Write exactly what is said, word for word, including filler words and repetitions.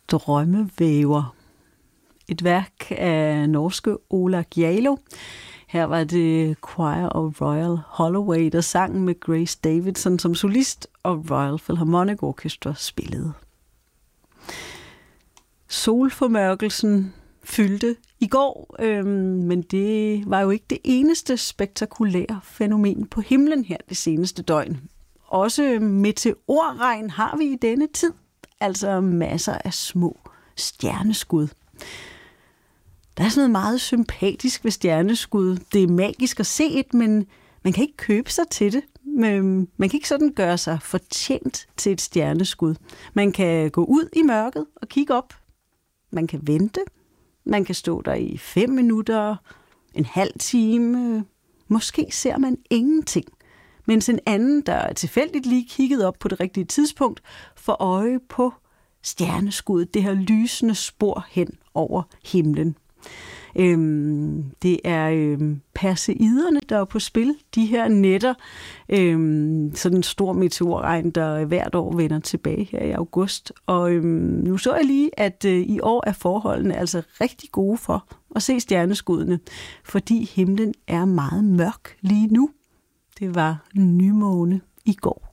Drømmevæver. Et værk af norske Ola Gjeilo. Her var det Choir of Royal Holloway, der sang med Grace Davidson som solist, og Royal Philharmonic Orchestra spillede. Solformørkelsen fyldte i går, øhm, men det var jo ikke det eneste spektakulære fænomen på himlen her det seneste døgn. Også meteorregn har vi i denne tid, altså masser af små stjerneskud. Der er sådan noget meget sympatisk ved stjerneskud. Det er magisk at se et, men man kan ikke købe sig til det. Man kan ikke sådan gøre sig fortjent til et stjerneskud. Man kan gå ud i mørket og kigge op. Man kan vente. Man kan stå der i fem minutter, en halv time. Måske ser man ingenting. Mens en anden, der tilfældigt lige kigget op på det rigtige tidspunkt, får øje på stjerneskuddet, det her lysende spor hen over himlen. Øhm, det er øhm, perseiderne, der er på spil, de her nætter. Øhm, sådan en stor meteorregn, der hvert år vender tilbage her i august. Og øhm, nu så jeg lige, at øh, i år er forholdene altså rigtig gode for at se stjerneskuddene, fordi himlen er meget mørk lige nu. Det var nymåne i går.